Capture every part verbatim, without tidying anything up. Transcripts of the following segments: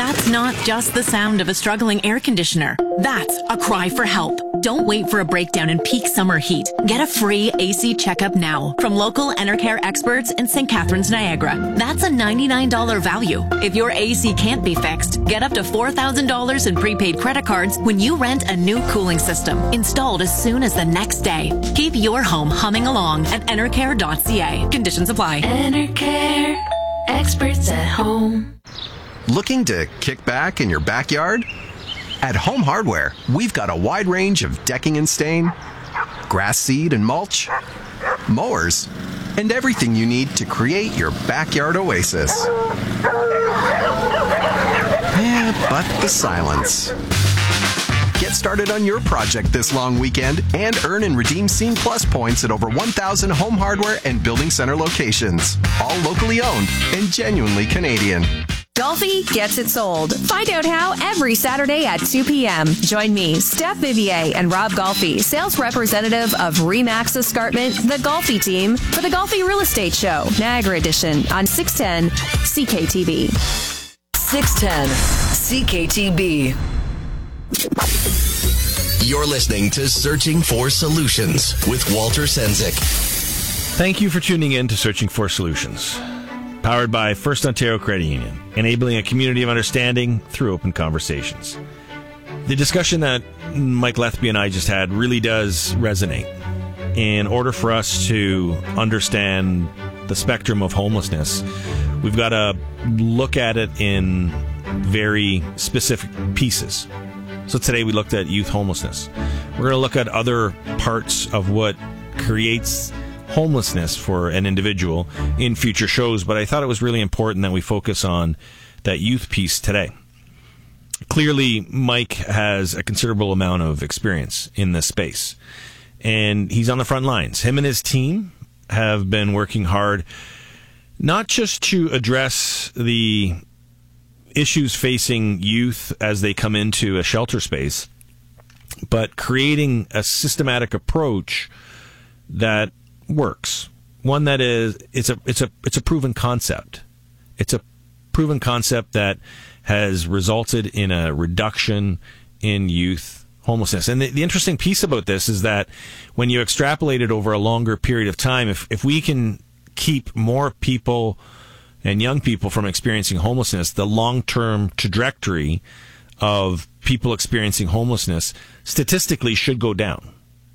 That's not just the sound of a struggling air conditioner. That's a cry for help. Don't wait for a breakdown in peak summer heat. Get a free A C checkup now from local Enercare experts in Saint Catharines, Niagara. That's a ninety-nine dollars value. If your A C can't be fixed, get up to four thousand dollars in prepaid credit cards when you rent a new cooling system, installed as soon as the next day. Keep your home humming along at enercare dot c a. Conditions apply. Enercare, experts at home. Looking to kick back in your backyard? At Home Hardware, we've got a wide range of decking and stain, grass seed and mulch, mowers, and everything you need to create your backyard oasis. Yeah, but the silence. Get started on your project this long weekend and earn and redeem Scene Plus points at over one thousand Home Hardware and Building Center locations. All locally owned and genuinely Canadian. Golfi gets it sold. Find out how every Saturday at two p.m. Join me, Steph Vivier, and Rob Golfi, sales representative of Remax Escarpment, the Golfi team, for the Golfi Real Estate Show, Niagara Edition, on six ten C K T B. six ten C K T B. You're listening to Searching for Solutions with Walter Sendzik. Thank you for tuning in to Searching for Solutions. Powered by First Ontario Credit Union, enabling a community of understanding through open conversations. The discussion that Mike Lethby and I just had really does resonate. In order for us to understand the spectrum of homelessness, we've got to look at it in very specific pieces. So today we looked at youth homelessness. We're going to look at other parts of what creates homelessness for an individual in future shows, but I thought it was really important that we focus on that youth piece today. Clearly, Mike has a considerable amount of experience in this space, and he's on the front lines. Him and his team have been working hard, not just to address the issues facing youth as they come into a shelter space, but creating a systematic approach that works. One that is it's a it's a it's a proven concept. It's a proven concept that has resulted in a reduction in youth homelessness. And the, the interesting piece about this is that when you extrapolate it over a longer period of time, if if we can keep more people and young people from experiencing homelessness, the long-term trajectory of people experiencing homelessness statistically should go down.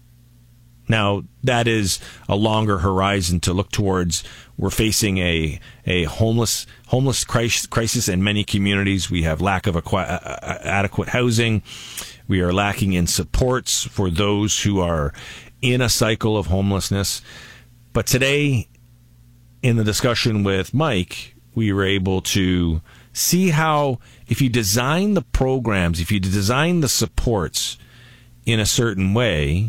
Now, that is a longer horizon to look towards. We're facing a a homeless homeless crisis in many communities. We have lack of aqua- adequate housing. We are lacking in supports for those who are in a cycle of homelessness. But today, in the discussion with Mike, we were able to see how if you design the programs, if you design the supports in a certain way,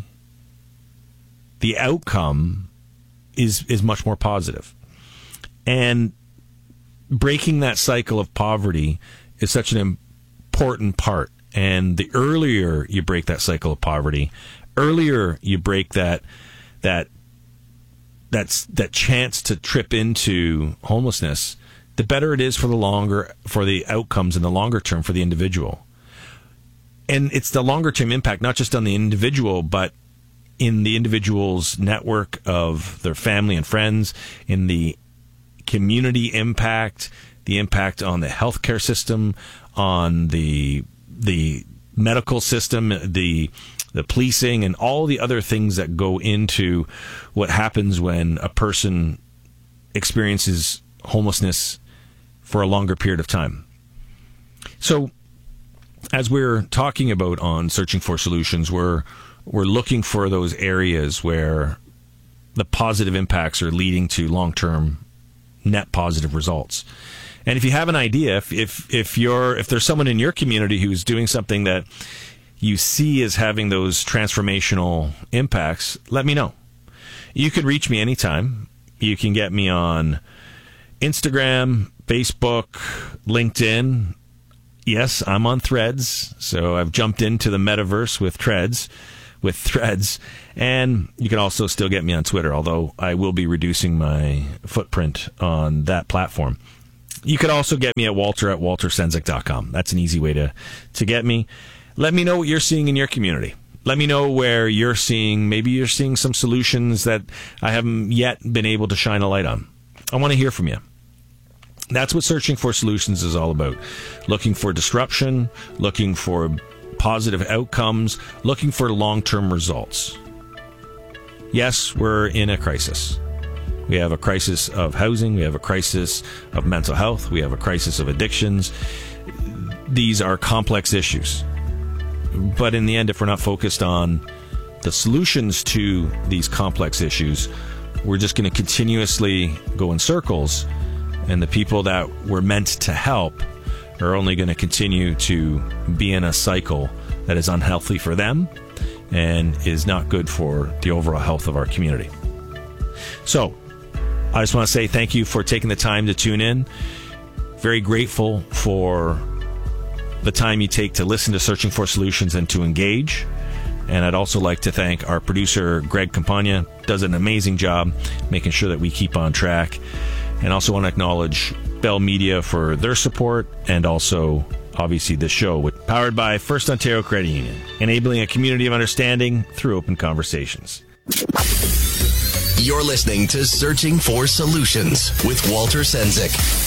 the outcome is is much more positive. And breaking that cycle of poverty is such an important part. And the earlier you break that cycle of poverty, earlier you break that that that's that chance to trip into homelessness, the better it is for the longer for the outcomes in the longer term for the individual. And it's the longer term impact, not just on the individual, but in the individual's network of their family and friends, in the community impact, the impact on the healthcare system, on the the medical system, the the policing, and all the other things that go into what happens when a person experiences homelessness for a longer period of time. So, as we're talking about on Searching for Solutions, we're We're looking for those areas where the positive impacts are leading to long-term net positive results. And if you have an idea, if if if you're if there's someone in your community who's doing something that you see as having those transformational impacts, let me know. You can reach me anytime. You can get me on Instagram, Facebook, LinkedIn. Yes, I'm on Threads, so I've jumped into the metaverse with Threads. with Threads, and you can also still get me on Twitter, although I will be reducing my footprint on that platform. You could also get me at walter at walter sendzik dot com. That's an easy way to, to get me. Let me know what you're seeing in your community. Let me know where you're seeing, maybe you're seeing some solutions that I haven't yet been able to shine a light on. I want to hear from you. That's what Searching for Solutions is all about. Looking for disruption, looking for positive outcomes, looking for long-term results. Yes, we're in a crisis. We have a crisis of housing. We have a crisis of mental health. We have a crisis of addictions. These are complex issues. But in the end, if we're not focused on the solutions to these complex issues, we're just going to continuously go in circles. And the people that we're meant to help are only going to continue to be in a cycle that is unhealthy for them and is not good for the overall health of our community. So, I just want to say thank you for taking the time to tune in. Very grateful for the time you take to listen to Searching for Solutions and to engage. And I'd also like to thank our producer, Greg Campagna. Does an amazing job making sure that we keep on track. And also want to acknowledge Bell Media for their support, and also, obviously, this show, which powered by First Ontario Credit Union, enabling a community of understanding through open conversations. You're listening to Searching for Solutions with Walter Sendzik.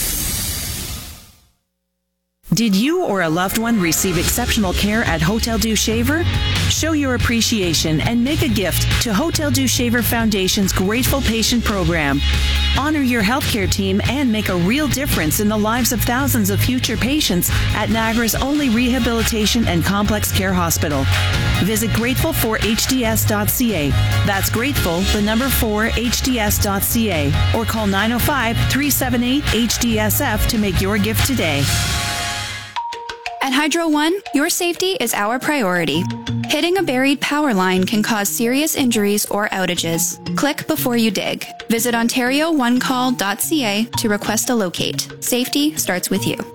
Did you or a loved one receive exceptional care at Hotel Dieu Shaver? Show your appreciation and make a gift to Hotel Dieu Shaver Foundation's Grateful Patient Program. Honor your healthcare team and make a real difference in the lives of thousands of future patients at Niagara's only rehabilitation and complex care hospital. Visit grateful for h d s dot c a. That's grateful, the number four, h d s dot c a. Or call nine oh five, three seven eight, H D S F to make your gift today. At Hydro One, your safety is our priority. Hitting a buried power line can cause serious injuries or outages. Click before you dig. Visit ontario one call dot c a to request a locate. Safety starts with you.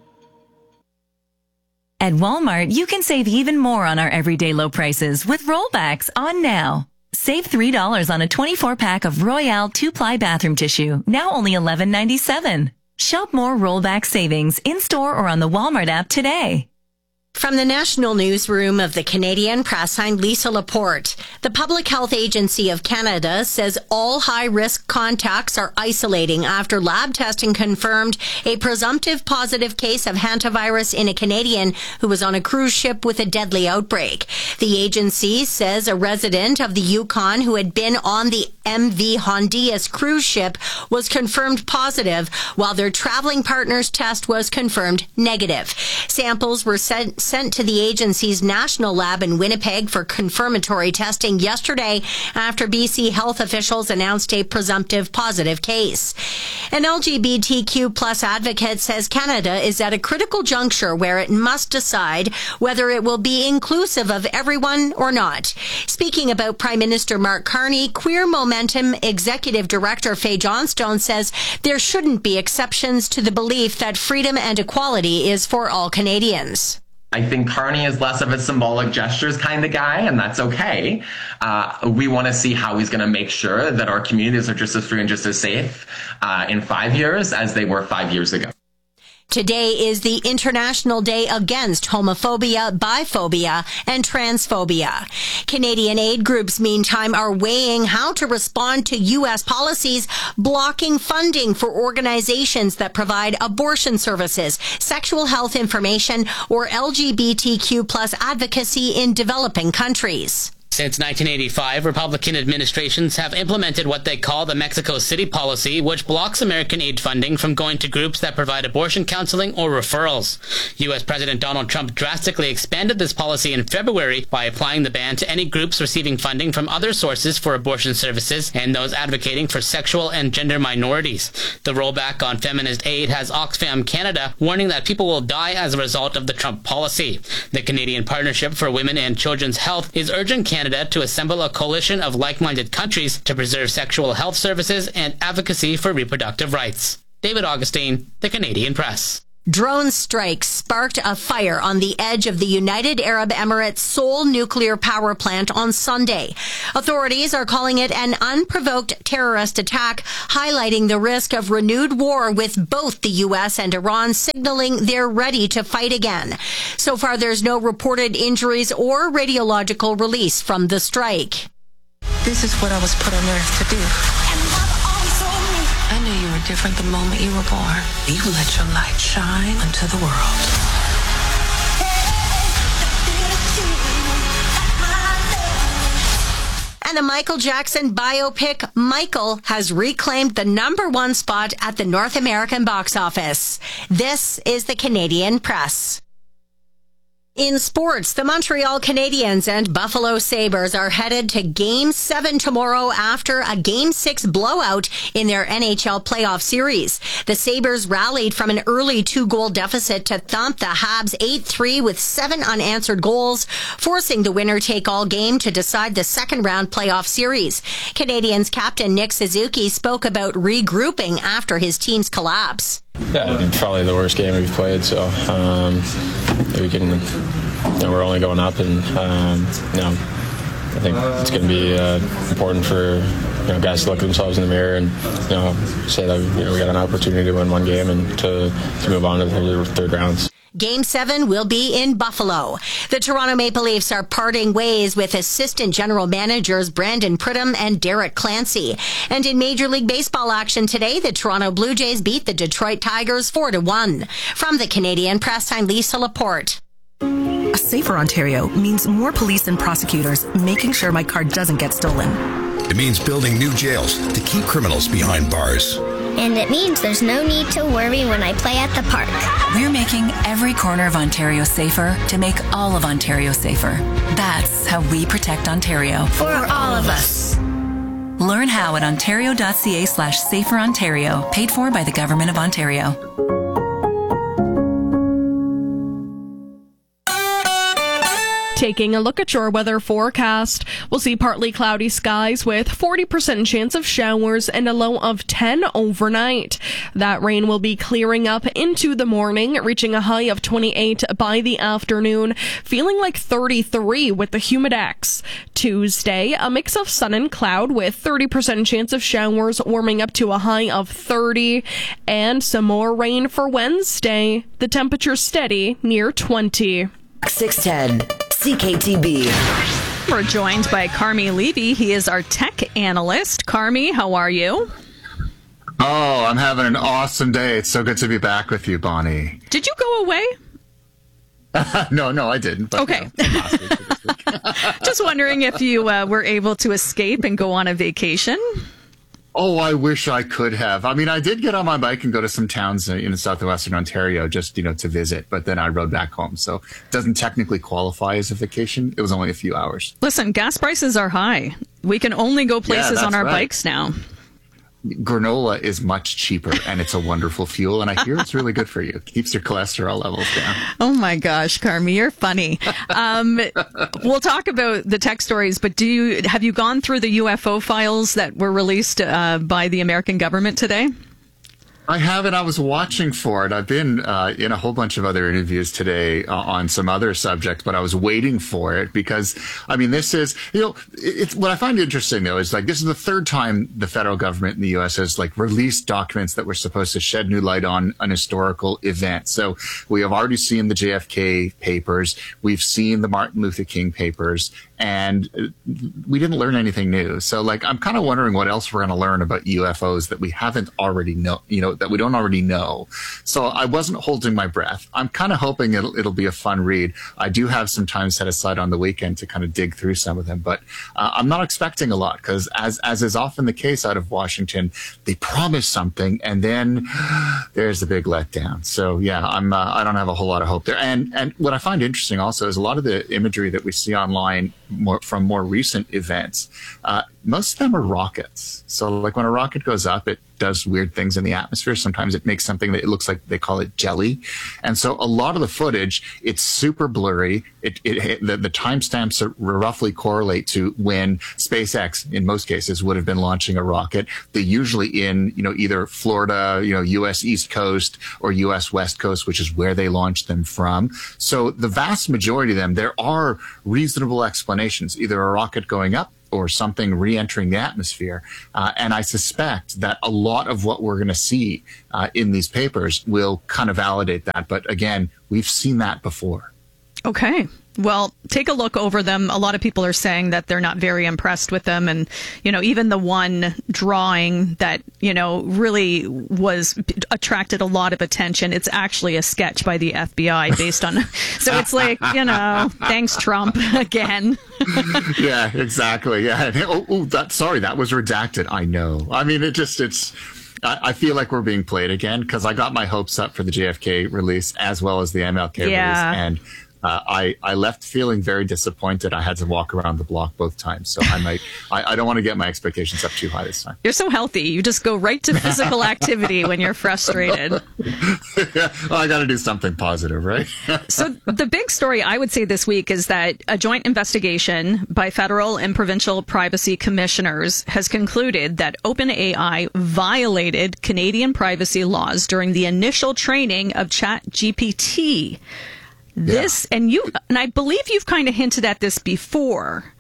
At Walmart, you can save even more on our everyday low prices with rollbacks on now. Save three dollars on a twenty-four pack of Royale two-ply bathroom tissue, now only eleven ninety-seven. Shop more rollback savings in-store or on the Walmart app today. From the National Newsroom of the Canadian Press, I'm Lisa Laporte. The Public Health Agency of Canada says all high-risk contacts are isolating after lab testing confirmed a presumptive positive case of hantavirus in a Canadian who was on a cruise ship with a deadly outbreak. The agency says a resident of the Yukon who had been on the M V Hondias cruise ship was confirmed positive, while their traveling partner's test was confirmed negative. Samples were sent sent to the agency's national lab in Winnipeg for confirmatory testing yesterday after B C health officials announced a presumptive positive case. An L G B T Q plus advocate says Canada is at a critical juncture where it must decide whether it will be inclusive of everyone or not. Speaking about Prime Minister Mark Carney, Queer Momentum Executive Director Faye Johnstone says there shouldn't be exceptions to the belief that freedom and equality is for all Canadians. I think Carney is less of a symbolic gestures kind of guy, and that's okay. Uh, we want to see how he's going to make sure that our communities are just as free and just as safe uh, in five years as they were five years ago. Today is the International Day Against Homophobia, Biphobia, and Transphobia. Canadian aid groups, meantime, are weighing how to respond to U S policies blocking funding for organizations that provide abortion services, sexual health information, or L G B T Q plus advocacy in developing countries. Since nineteen eighty-five, Republican administrations have implemented what they call the Mexico City policy, which blocks American aid funding from going to groups that provide abortion counseling or referrals. U S President Donald Trump drastically expanded this policy in February by applying the ban to any groups receiving funding from other sources for abortion services and those advocating for sexual and gender minorities. The rollback on feminist aid has Oxfam Canada warning that people will die as a result of the Trump policy. The Canadian Partnership for Women and Children's Health is urging Canada Canada to assemble a coalition of like-minded countries to preserve sexual health services and advocacy for reproductive rights. David Augustine, The Canadian Press. Drone strikes sparked a fire on the edge of the United Arab Emirates Seoul nuclear power plant on Sunday. Authorities are calling it an unprovoked terrorist attack, highlighting the risk of renewed war with both the U S and Iran signaling they're ready to fight again. So far, there's no reported injuries or radiological release from the strike. This is what I was put on earth to do. I knew you were different the moment you were born. You let your light shine into the world. And the Michael Jackson biopic, Michael, has reclaimed the number one spot at the North American box office. This is the Canadian Press. In sports, the Montreal Canadiens and Buffalo Sabres are headed to Game seven tomorrow after a Game six blowout in their N H L playoff series. The Sabres rallied from an early two-goal deficit to thump the Habs eight three with seven unanswered goals, forcing the winner-take-all game to decide the second-round playoff series. Canadiens captain Nick Suzuki spoke about regrouping after his team's collapse. Yeah, probably the worst game we've played, so um, we can, you know, we're only going up, and um, you know, I think it's going to be uh, important for, you know, guys to look at themselves in the mirror and, you know, say that, you know, we got an opportunity to win one game and to, to move on to the third rounds. Game seven will be in Buffalo. The Toronto Maple Leafs are parting ways with assistant general managers Brandon Pridham and Derek Clancy. And in Major League Baseball action today, the Toronto Blue Jays beat the Detroit Tigers four to one. From the Canadian Press, I'm Lisa Laporte. A safer Ontario means more police and prosecutors making sure my car doesn't get stolen. It means building new jails to keep criminals behind bars. And it means there's no need to worry when I play at the park. We're making every corner of Ontario safer to make all of Ontario safer. That's how we protect Ontario. For all of us. Learn how at ontario.ca slash safer Ontario, paid for by the Government of Ontario. Taking a look at your weather forecast, we'll see partly cloudy skies with forty percent chance of showers and a low of ten overnight. That rain will be clearing up into the morning, reaching a high of twenty-eight by the afternoon, feeling like thirty-three with the humidex. Tuesday, a mix of sun and cloud with thirty percent chance of showers, warming up to a high of thirty, and some more rain for Wednesday. The temperature steady near twenty. six ten C K T B. We're joined by Carmi Levy. He is our tech analyst. Carmi, how are you? Oh, I'm having an awesome day. It's so good to be back with you, Bonnie. Did you go away? no, no, I didn't. But, okay. You know, just wondering if you uh, were able to escape and go on a vacation. Oh, I wish I could have. I mean, I did get on my bike and go to some towns in southwestern Ontario just, you know, to visit, but then I rode back home. So it doesn't technically qualify as a vacation. It was only a few hours. Listen, gas prices are high. We can only go places yeah, on our right. bikes now. Granola is much cheaper, and it's a wonderful fuel, and I hear it's really good for you. It keeps your cholesterol levels down. Oh, my gosh, Carmi, you're funny. Um, we'll talk about the tech stories, but do you have you gone through the U F O files that were released uh, by the American government today? I haven't. I was watching for it. I've been uh, in a whole bunch of other interviews today uh, on some other subjects, but I was waiting for it because, I mean, this is, you know, it's what I find interesting, though, is like this is the third time the federal government in the U S has like released documents that were supposed to shed new light on an historical event. So we have already seen the J F K papers. We've seen the Martin Luther King papers. And we didn't learn anything new. So, like, I'm kind of wondering what else we're going to learn about U F Os that we haven't already know, you know, that we don't already know. So I wasn't holding my breath. I'm kind of hoping it'll, it'll be a fun read. I do have some time set aside on the weekend to kind of dig through some of them, but uh, I'm not expecting a lot because as, as is often the case out of Washington, they promise something and then there's the big letdown. So yeah, I'm, uh, I don't have a whole lot of hope there. And, and what I find interesting also is a lot of the imagery that we see online more, from more recent events, uh, most of them are rockets. So like when a rocket goes up, it does weird things in the atmosphere. Sometimes it makes something that it looks like, they call it jelly. And so a lot of the footage, it's super blurry. It, it the, the timestamps roughly correlate to when SpaceX, in most cases, would have been launching a rocket. They're usually in, you know, either Florida, you know, U S East Coast or U S West Coast, which is where they launched them from. So the vast majority of them, there are reasonable explanations, either a rocket going up or something re-entering the atmosphere. Uh, and I suspect that a lot of what we're going to see uh, in these papers will kind of validate that. But again, we've seen that before. Okay. Well, take a look over them. A lot of people are saying that they're not very impressed with them. And, you know, even the one drawing that, you know, really was attracted a lot of attention. It's actually a sketch by the F B I based on. So it's like, you know, thanks, Trump, again. Yeah, exactly. Yeah. Oh, oh, that, sorry, that was redacted. I know. I mean, it just, it's. I feel like we're being played again because I got my hopes up for the J F K release as well as the M L K yeah. release. And Uh, I, I left feeling very disappointed. I had to walk around the block both times. So I might, I, I don't want to get my expectations up too high this time. You're so healthy. You just go right to physical activity when you're frustrated. Yeah, well, I got to do something positive, right? So the big story I would say this week is that a joint investigation by federal and provincial privacy commissioners has concluded that OpenAI violated Canadian privacy laws during the initial training of ChatGPT. This, yeah. and you, and I believe you've kind of hinted at this before.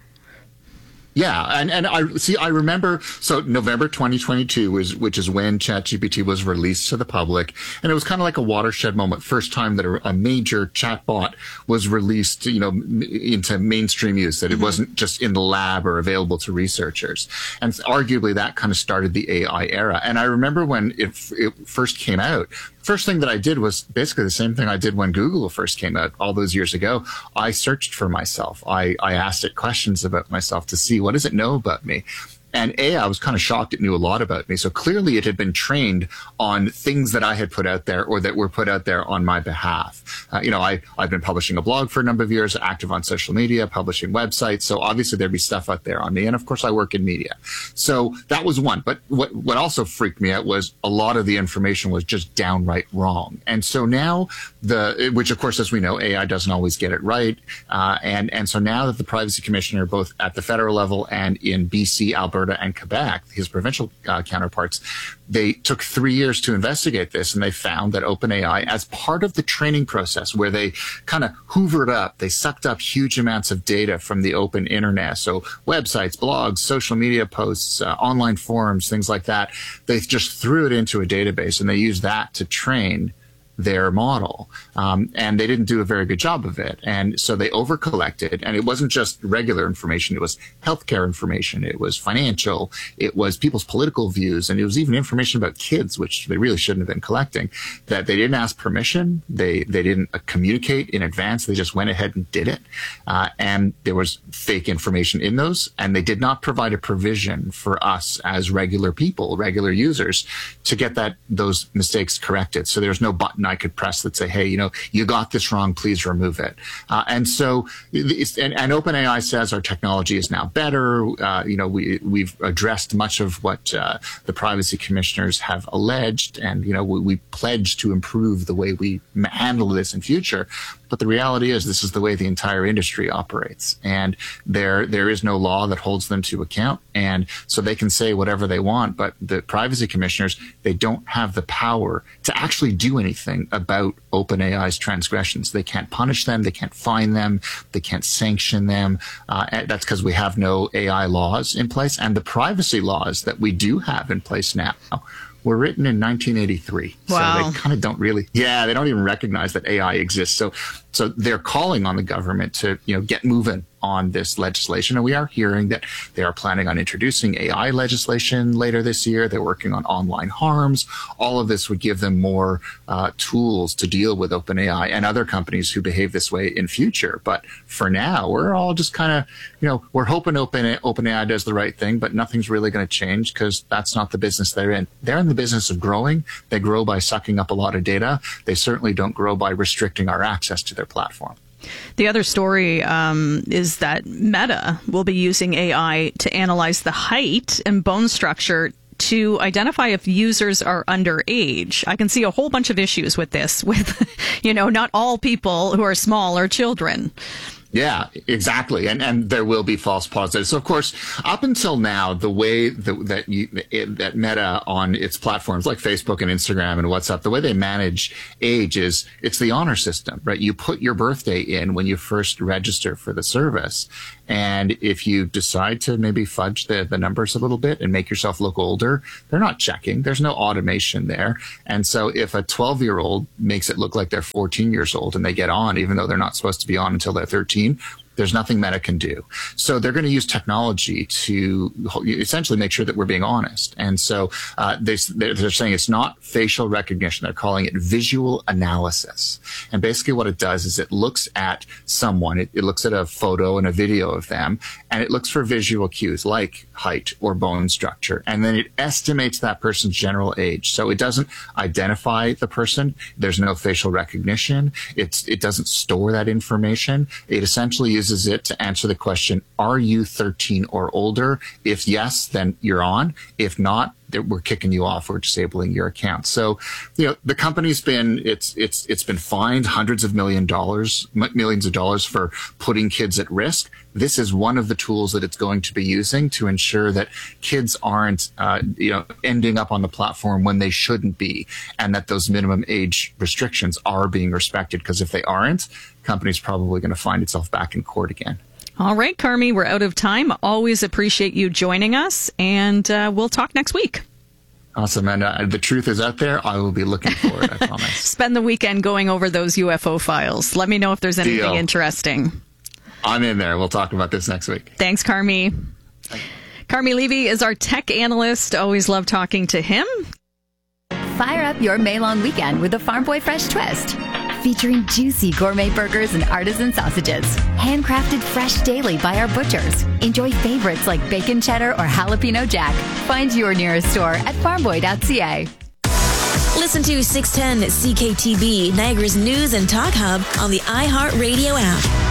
Yeah, and, and I see. I remember. So November twenty twenty-two was, which is when ChatGPT was released to the public, and it was kind of like a watershed moment. First time that a, a major chatbot was released, you know, m- into mainstream use. That it mm-hmm. wasn't just in the lab or available to researchers. And arguably, that kind of started the A I era. And I remember when it, it first came out. First thing that I did was basically the same thing I did when Google first came out all those years ago. I searched for myself. I, I asked it questions about myself to see what does it know about me. And A, I was kind of shocked it knew a lot about me. So clearly it had been trained on things that I had put out there or that were put out there on my behalf. Uh, you know, I, I've been publishing a blog for a number of years, active on social media, publishing websites. So obviously there'd be stuff out there on me. And of course I work in media. So that was one. But what, what also freaked me out was a lot of the information was just downright wrong. And so now the, which of course, as we know, A I doesn't always get it right. Uh, and, and so now that the privacy commissioner, both at the federal level and in B C, Alberta, and Quebec, his provincial uh, counterparts, they took three years to investigate this, and they found that OpenAI, as part of the training process where they kind of hoovered up, they sucked up huge amounts of data from the open internet, so websites, blogs, social media posts, uh, online forums, things like that, they just threw it into a database, and they used that to train their model. Um, and they didn't do a very good job of it. And so they over-collected, and it wasn't just regular information. It was healthcare information. It was financial. It was people's political views. And it was even information about kids, which they really shouldn't have been collecting, that they didn't ask permission. They, they didn't uh, communicate in advance. They just went ahead and did it. Uh, and there was fake information in those. And they did not provide a provision for us as regular people, regular users, to get that, those mistakes corrected. So there's no button I could press that say, hey, you know, you got this wrong, please remove it. Uh, and so, it's, and, and OpenAI says our technology is now better. Uh, you know, we, we've addressed much of what uh, the privacy commissioners have alleged, and, you know, we, we pledge to improve the way we handle this in future. But the reality is this is the way the entire industry operates. And there there is no law that holds them to account. And so they can say whatever they want, but the privacy commissioners, they don't have the power to actually do anything about OpenAI's transgressions. They can't punish them. They can't fine them. They can't sanction them. Uh, that's because we have no A I laws in place. And the privacy laws that we do have in place now were written in nineteen eighty-three. Wow. So they kind of don't really, yeah, they don't even recognize that A I exists. So, so they're calling on the government to, you know, get moving on this legislation. And we are hearing that they are planning on introducing A I legislation later this year. They're working on online harms. All of this would give them more uh, tools to deal with OpenAI and other companies who behave this way in future. But for now, we're all just kind of, you know, we're hoping Open, OpenAI does the right thing, but nothing's really going to change because that's not the business they're in. They're in the business of growing. They grow by sucking up a lot of data. They certainly don't grow by restricting our access to their platform. The other story um, is that Meta will be using A I to analyze the height and bone structure to identify if users are underage. I can see a whole bunch of issues with this, with, you know, not all people who are small are children. Yeah, exactly. And and there will be false positives. So, of course, up until now, the way that that, you, it, that Meta on its platforms like Facebook and Instagram and WhatsApp, the way they manage age is it's the honor system, right? You put your birthday in when you first register for the service. And if you decide to maybe fudge the, the numbers a little bit and make yourself look older, they're not checking. There's no automation there. And so if a twelve-year-old makes it look like they're fourteen years old and they get on, even though they're not supposed to be on until they're thirteen, there's nothing Meta can do. So they're going to use technology to essentially make sure that we're being honest. And so uh, they, they're saying it's not facial recognition. They're calling it visual analysis. And basically what it does is it looks at someone, it, it looks at a photo and a video of them, and it looks for visual cues like height or bone structure. And then it estimates that person's general age. So it doesn't identify the person. There's no facial recognition. It's, it doesn't store that information. It essentially uses uses it to answer the question, are you thirteen or older? If yes, then you're on. If not, we're kicking you off or disabling your account. So, you know, the company's been, it's, it's, it's been fined hundreds of million dollars, millions of dollars for putting kids at risk. This is one of the tools that it's going to be using to ensure that kids aren't, uh, you know, ending up on the platform when they shouldn't be, and that those minimum age restrictions are being respected. Because if they aren't, company's probably going to find itself back in court again. All right, Carmi, we're out of time. Always appreciate you joining us, and uh, we'll talk next week. Awesome. And uh, the truth is out there. I will be looking for it, I promise. Spend the weekend going over those U F O files. Let me know if there's anything Deal. interesting. I'm in there. We'll talk about this next week. Thanks, Carmi. Carmi Levy is our tech analyst. Always love talking to him. Fire up your May-long weekend with a Farm Boy Fresh twist. Featuring juicy gourmet burgers and artisan sausages. Handcrafted fresh daily by our butchers. Enjoy favorites like bacon cheddar or jalapeno jack. Find your nearest store at farm boy dot c a. Listen to six ten C K T B, Niagara's news and talk hub on the iHeartRadio app.